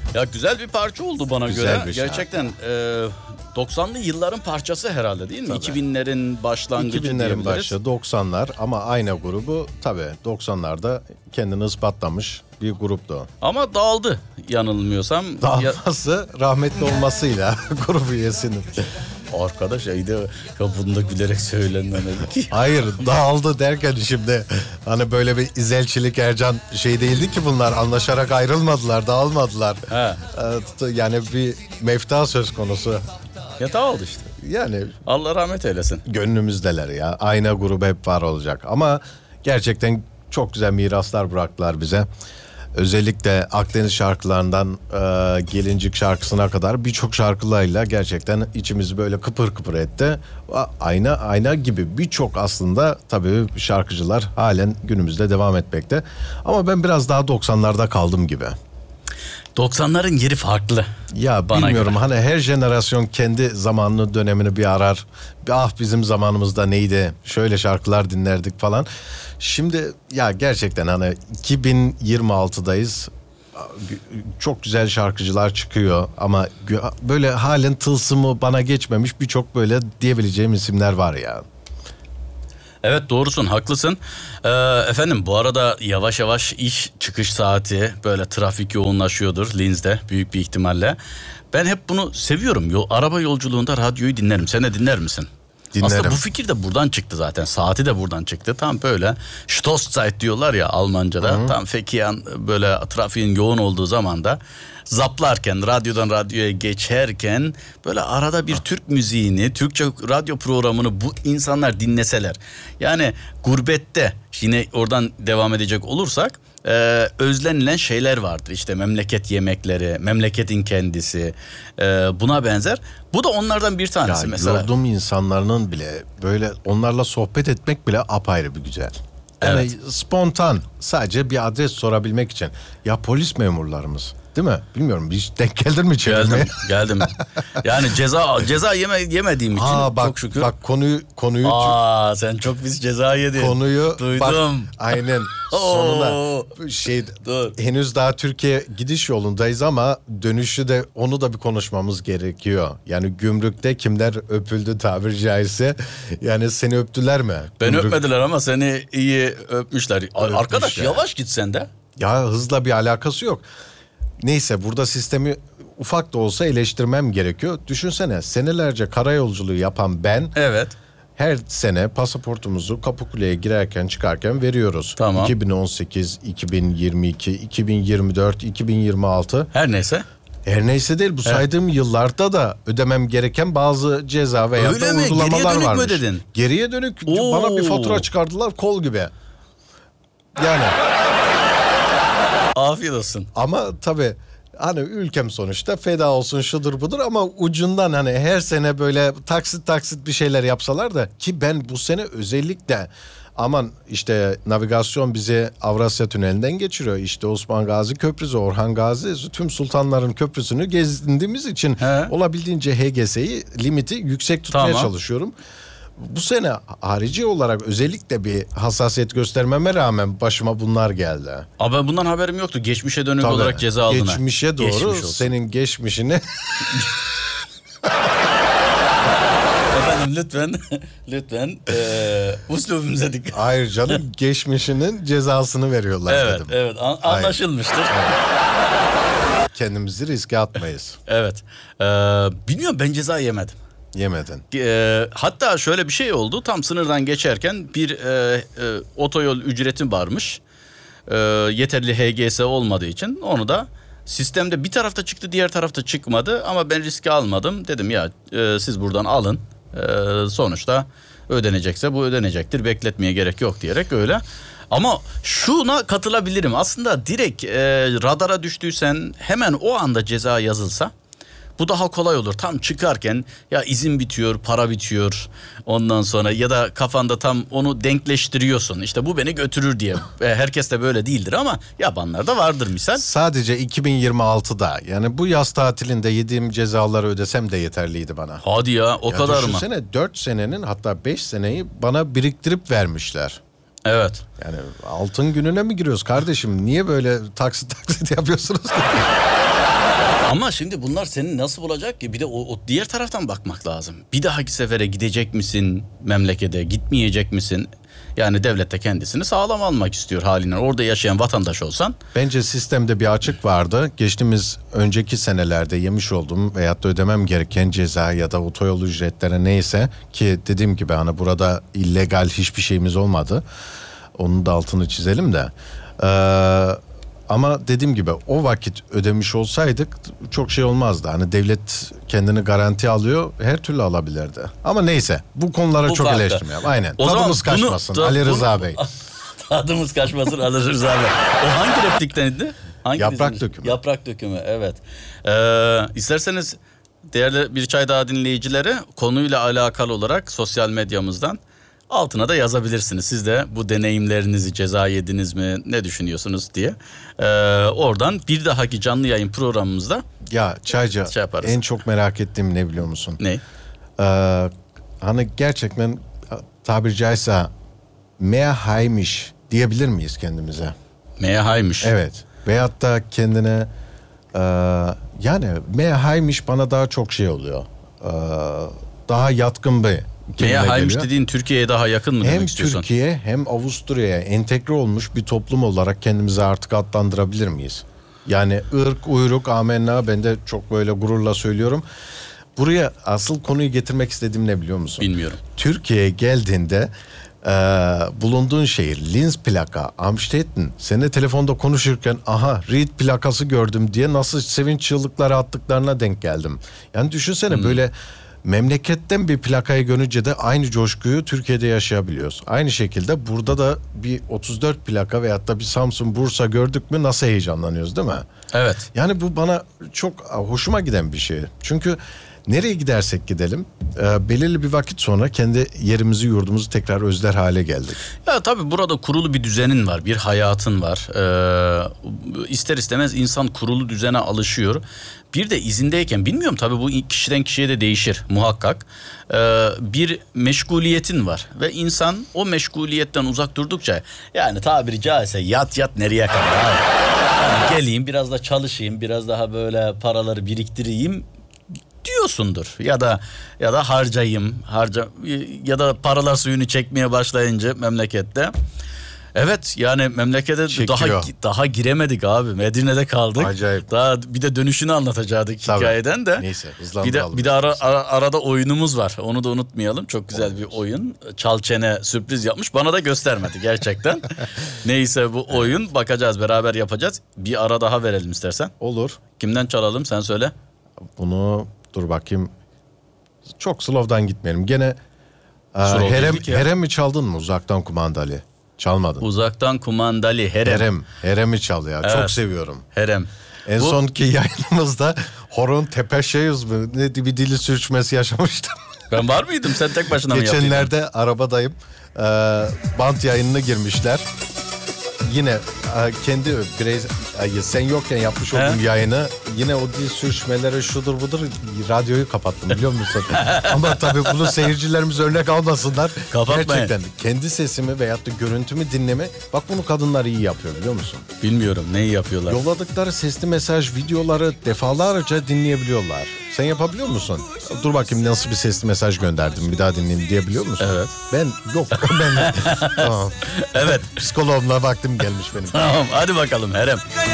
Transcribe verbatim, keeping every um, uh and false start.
Ya güzel bir parça oldu bana Güzel göre. bir şarkı. Gerçekten e, doksanlı yılların parçası herhalde değil mi? Tabii. iki binlerin başlangıcı iki binlerin diyebiliriz. başı doksanlar ama aynı grubu tabii doksanlarda kendini ispatlamış bir gruptu. Ama dağıldı yanılmıyorsam. Ya, Dağılması rahmetli olmasıyla grup üyesinin. arkadaş aydı kapında gülerek söylenmemeli ki. Hayır, dağıldı derken şimdi hani böyle bir izelçilik Ercan şey değildi ki, bunlar anlaşarak ayrılmadılar, dağılmadılar. He. Ee, Yani bir mefta söz konusu. Ya dağıldı işte. Yani Allah rahmet eylesin. gönlümüzdeler ya. Aynı grup hep var olacak. Ama gerçekten çok güzel miraslar bıraktılar bize. Özellikle Akdeniz şarkılarından e, Gelincik şarkısına kadar birçok şarkılarıyla gerçekten içimizi böyle kıpır kıpır etti. A- Ayna ayna gibi birçok aslında tabii şarkıcılar halen günümüzde devam etmekte. Ama ben biraz daha doksanlarda kaldım gibi. doksanların yeri farklı. Ya Bana bilmiyorum göre. hani her jenerasyon kendi zamanını, dönemini bir arar. Ah bizim zamanımızda neydi? Şöyle şarkılar dinlerdik falan. Şimdi ya gerçekten hani iki bin yirmi altıdayız. Çok güzel şarkıcılar çıkıyor ama böyle halen tılsımı bana geçmemiş birçok böyle diyebileceğim isimler var ya. Evet doğrusun, haklısın. Ee, efendim bu arada yavaş yavaş iş çıkış saati, böyle trafik yoğunlaşıyordur Linz'de büyük bir ihtimalle. Ben hep bunu seviyorum. Yo, araba yolculuğunda radyoyu dinlerim. Sen de dinler misin? Dinlerim. Aslında bu fikir de buradan çıktı zaten. Saati de buradan çıktı. Tam böyle Stoßzeit diyorlar ya Almanca'da. Hı-hı. Tam Fekiyan böyle trafiğin yoğun olduğu zaman da zaplarken, radyodan radyoya geçerken böyle arada bir Türk müziğini, Türkçe radyo programını bu insanlar dinleseler. Yani gurbette, yine oradan devam edecek olursak, Ee, özlenilen şeyler vardır. İşte memleket yemekleri, memleketin kendisi, e, buna benzer. Bu da onlardan bir tanesi Ya, mesela. Yurdum insanların bile böyle onlarla sohbet etmek bile apayrı bir güzel. Yani Evet. spontan, sadece bir adres sorabilmek için. Ya polis memurlarımız, değil mi? Bilmiyorum, hiç denk geldin mi çevirmeye? Geldim, geldim. Yani ceza ceza yeme, yemediğim için Aa, bak, çok şükür. Bak konuyu konuyu Aa, sen çok biz ceza yedin. konuyu Duydum. bak, aynen sonuna Oo. şey Dur. henüz daha Türkiye gidiş yolundayız ama dönüşü de onu da bir konuşmamız gerekiyor. Yani gümrükte kimler öpüldü tabiri caizse, yani seni öptüler mi? Beni Gümrük- öpmediler ama seni iyi öpmüşler. Arkadaş ya. yavaş git sen de. Ya hızla bir alakası yok. Neyse, burada sistemi ufak da olsa eleştirmem gerekiyor. Düşünsene, senelerce karayolculuğu yapan ben Evet. her sene pasaportumuzu Kapıkule'ye girerken çıkarken veriyoruz. Tamam. iki bin on sekiz, iki bin yirmi iki, iki bin yirmi dört, iki bin yirmi altı. Her neyse. Her neyse değil, bu saydığım yıllarda da ödemem gereken bazı ceza veya Öyle da mi? uygulamalar Geriye dönük mü varmış. ödedin? Geriye dönük Oo. bana bir fatura çıkardılar kol gibi. Yani Afiyet olsun. ama tabii hani ülkem sonuçta feda olsun şudur budur ama ucundan hani her sene böyle taksit taksit bir şeyler yapsalar da, ki ben bu sene özellikle aman işte navigasyon bizi Avrasya Tüneli'nden geçiriyor. İşte Osman Gazi Köprüsü, Orhan Gazi, tüm sultanların köprüsünü gezdiğimiz için He. olabildiğince H G S'yi, limiti yüksek tutmaya Tamam. çalışıyorum. Bu sene harici olarak özellikle bir hassasiyet göstermeme rağmen başıma bunlar geldi. Abi ben bundan haberim yoktu. Geçmişe dönük Tabii, olarak ceza aldın. ha. geçmişe doğru Geçmiş olsun. senin geçmişini Efendim lütfen lütfen eee uslubumuza dikkat. hayır canım geçmişinin cezasını veriyorlar Evet dedim. evet an- Hayır. anlaşılmıştır. Kendimizi riske atmayız. Evet. Eee, bilmiyorum, ben ceza yemedim. Yemedin. Eee, hatta şöyle bir şey oldu. Tam sınırdan geçerken bir eee, eee, otoyol ücretim varmış. Eee, yeterli H G S olmadığı için onu da sistemde bir tarafta çıktı, diğer tarafta çıkmadı ama ben riski almadım. Dedim ya eee, siz buradan alın. Eee, sonuçta ödenecekse bu ödenecektir. Bekletmeye gerek yok diyerek öyle. Ama şuna katılabilirim. Aslında direkt eee, radara düştüysen hemen o anda ceza yazılsa bu daha kolay olur. Tam çıkarken ya izin bitiyor, para bitiyor. Ondan sonra ya da kafanda tam onu denkleştiriyorsun. İşte bu beni götürür diye. E, herkes de böyle değildir ama yapanlar da vardır misal. Sadece iki bin yirmi altıda, yani bu yaz tatilinde yediğim cezaları ödesem de yeterliydi bana. Hadi ya o Ya kadar mı? düşünsene, dört senenin hatta beş seneyi bana biriktirip vermişler. Evet. Yani altın gününe mi giriyoruz kardeşim? Niye böyle taksit taksit yapıyorsunuz ki? Ama şimdi bunlar seni nasıl bulacak ki? Bir de o, o diğer taraftan bakmak lazım. Bir dahaki sefere gidecek misin memlekete, gitmeyecek misin? Yani devlet de kendisini sağlam almak istiyor haliyle. Orada yaşayan vatandaş olsan. Bence sistemde bir açık vardı. Geçtiğimiz önceki senelerde yemiş olduğum veyahut da ödemem gereken ceza ya da otoyol ücretleri neyse ki dediğim gibi hani burada illegal hiçbir şeyimiz olmadı. Onun da altını çizelim de. Ee, ama dediğim gibi o vakit ödemiş olsaydık çok şey olmazdı. Hani devlet kendini garanti alıyor, her türlü alabilirdi. Ama neyse bu konulara Bu çok farklı. eleştirmeyelim. Aynen. O zaman Tadımız bunu- kaçmasın. da- Ali Rıza bunu- Bey. Tadımız kaçmasın Ali Rıza Bey. O hangi repliktendi? Hangi Yaprak dizinin? dökümü. Yaprak dökümü, evet. Ee, isterseniz değerli bir çay daha dinleyicileri konuyla alakalı olarak sosyal medyamızdan altına da yazabilirsiniz. Siz de bu deneyimlerinizi, ceza yediniz mi, ne düşünüyorsunuz diye. Ee, oradan bir dahaki canlı yayın programımızda Ya Çaycı Şey yaparız. en çok merak ettiğim ne biliyor musun? ne? Ee, hani gerçekten tabiri caizse meyhaymış diyebilir miyiz kendimize? Meyhaymış. Evet. Veyahut da kendine e, yani meyhaymış bana daha çok şey oluyor. Ee, daha yatkın bir kelime Meyhaymış geliyor. dediğin Türkiye'ye daha yakın mı Hem demek istiyorsun? Türkiye hem Avusturya'ya entegre olmuş bir toplum olarak kendimizi artık adlandırabilir miyiz? Yani ırk, uyruk, amenna, ben de çok böyle gururla söylüyorum. Buraya asıl konuyu getirmek istediğim ne biliyor musun? Bilmiyorum. Türkiye'ye geldiğinde e, bulunduğun şehir Linz plaka, Amstetten, seninle telefonda konuşurken aha Ried plakası gördüm diye nasıl sevinç çığlıkları attıklarına denk geldim. Yani düşünsene Hmm. böyle memleketten bir plakayı görünce de aynı coşkuyu Türkiye'de yaşayabiliyoruz. Aynı şekilde burada da bir otuz dört plaka veyahut da bir Samsun, Bursa gördük mü nasıl heyecanlanıyoruz değil mi? Evet. Yani bu bana çok hoşuma giden bir şey. Çünkü nereye gidersek gidelim e, belirli bir vakit sonra kendi yerimizi, yurdumuzu tekrar özler hale geldik. Ya tabii burada kurulu bir düzenin var, bir hayatın var. Ee, ister istemez insan kurulu düzene alışıyor. Bir de izindeyken, bilmiyorum tabii bu kişiden kişiye de değişir muhakkak. Ee, bir meşguliyetin var ve insan o meşguliyetten uzak durdukça, yani tabiri caizse yat yat nereye kadar abi? Yani geleyim biraz da çalışayım, biraz daha böyle paraları biriktireyim diyorsundur ya da ya da harcayayım harca ya da paralar suyunu çekmeye başlayınca memlekette. Evet, yani memlekete Çekiyor. daha daha giremedik abi. Medine'de kaldık. Acayip. Daha bir de dönüşünü anlatacaktık Tabii. hikayeden de. Neyse, Bir de hızlandıralım. bir de ara, ara- arada oyunumuz var. Onu da unutmayalım. Çok güzel bir oyun. Çal çene sürpriz yapmış. Bana da göstermedi gerçekten. Neyse bu oyun, bakacağız, beraber yapacağız. Bir ara daha verelim istersen. Olur. Kimden çalalım sen söyle. Bunu dur bakayım. Çok slow'dan gitmeyelim. Gene e, Slow Herem, dedik ya. Herem mi çaldın mı uzaktan kumandalı? Çalmadın. Uzaktan kumandalı Herem. Herem. Herem'i çal ya. Evet. Çok seviyorum. Herem. En Bu- sonki yayınımızda horon tepeşeyiz mi? Ne bir dili sürçmesi yaşamıştım. Ben var mıydım? Sen tek başına mı yapıyordun? Geçenlerde arabadayım. Ee, bant yayınına girmişler. Yine e, kendi birey, e, sen yokken yapmış olduğum He? yayını yine o dil sürçmeleri şudur budur radyoyu kapattım biliyor musun? Ama tabii bunu seyircilerimiz örnek almasınlar. Kapatmayın. Gerçekten kendi sesimi veyahut da görüntümü dinleme. Bak bunu kadınlar iyi yapıyor biliyor musun? Bilmiyorum neyi yapıyorlar. Yolladıkları sesli mesaj videoları defalarca dinleyebiliyorlar. Sen yapabiliyor musun? Dur bakayım nasıl bir sesli mesaj gönderdim bir daha dinleyeyim diyebiliyor musun? Evet. Ben yok ben tamam. Evet. Psikoloğumla vaktim gelmiş benim. Tamam hadi bakalım Herem.